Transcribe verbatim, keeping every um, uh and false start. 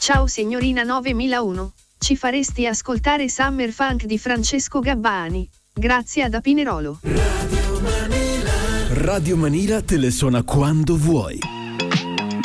Ciao signorina novemilauno, ci faresti ascoltare Summer Funk di Francesco Gabbani? Grazie ad Apinerolo. Radio Manila te le suona quando vuoi.